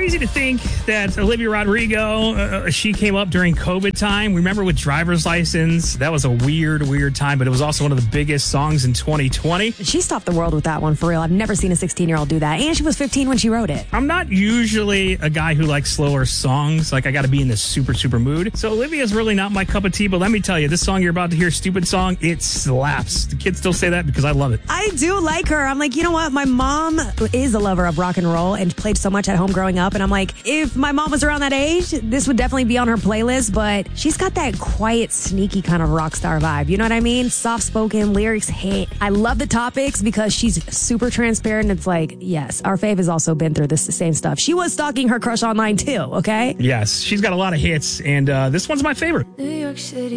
crazy to think that Olivia Rodrigo, she came up during COVID time. Remember with Driver's License? That was a weird time, but it was also one of the biggest songs in 2020. She stopped the world with that one, for real. I've never seen a 16-year-old do that. And she was 15 when she wrote it. I'm not usually a guy who likes slower songs. Like, I got to be in this super mood. So Olivia's really not my cup of tea, but let me tell you, this song you're about to hear, Stupid Song, it slaps. The kids still say that because I love it. I do like her. I'm like, you know what? My mom is a lover of rock and roll and played so much at home growing up. And I'm like, if my mom was around that age, this would definitely be on her playlist. But she's got that quiet, sneaky kind of rock star vibe. You know what I mean? Soft-spoken, lyrics hit. I love the topics because she's super transparent. It's like, yes, our fave has also been through this same stuff. She was stalking her crush online too, okay? Yes, she's got a lot of hits, and this one's my favorite. New York City.